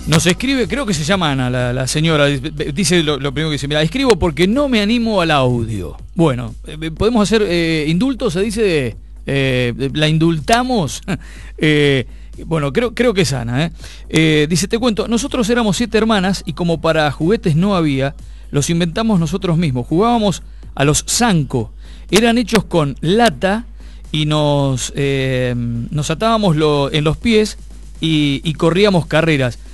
Nos escribe, creo que se llama Ana, la señora, dice lo primero que dice, mira, escribo porque no me animo al audio. Bueno, podemos hacer indulto, se dice, la indultamos. Bueno, creo que es Ana. Dice, te cuento, nosotros éramos 7 hermanas y como para juguetes no había, los inventamos nosotros mismos. Jugábamos a los zanco, eran hechos con lata y nos atábamos en los pies y corríamos carreras.